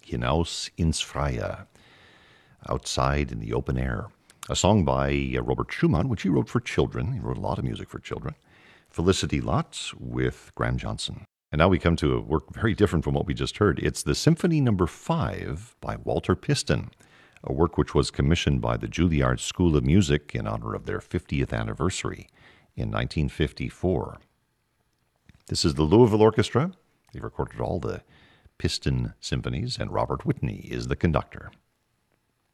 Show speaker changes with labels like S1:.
S1: Hinaus ins Freie, outside in the open air. A song by Robert Schumann, which he wrote for children. He wrote a lot of music for children. Felicity Lott with Graham Johnson. And now we come to a work very different from what we just heard. It's the Symphony No. 5 by Walter Piston, a work which was commissioned by the Juilliard School of Music in honor of their 50th anniversary in 1954. This is the Louisville Orchestra. They recorded all the Piston symphonies, and Robert Whitney is the conductor.